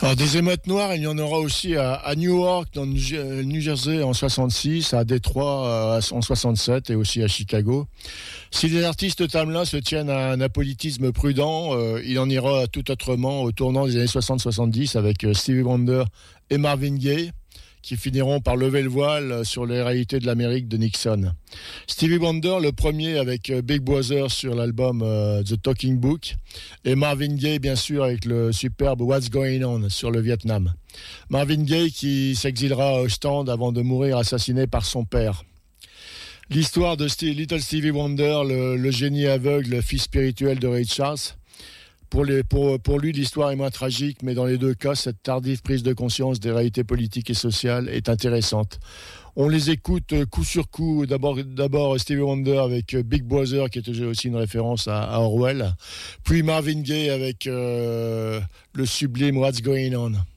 Alors, des émeutes noires, il y en aura aussi à Newark, dans le New Jersey en 66, à Détroit en 67 et aussi à Chicago. Si les artistes tamelins se tiennent à un apolitisme prudent, il en ira tout autrement au tournant des années 60-70 avec Stevie Wonder et Marvin Gaye, qui finiront par lever le voile sur les réalités de l'Amérique de Nixon. Stevie Wonder, le premier avec Big Brother sur l'album The Talking Book, et Marvin Gaye, bien sûr, avec le superbe What's Going On sur le Vietnam. Marvin Gaye qui s'exilera au stand avant de mourir assassiné par son père. L'histoire de Little Stevie Wonder, le génie aveugle, le fils spirituel de Ray Charles. Pour lui, l'histoire est moins tragique, mais dans les deux cas, cette tardive prise de conscience des réalités politiques et sociales est intéressante. On les écoute coup sur coup. D'abord Stevie Wonder avec Big Brother, qui était aussi une référence à Orwell. Puis Marvin Gaye avec le sublime What's Going On.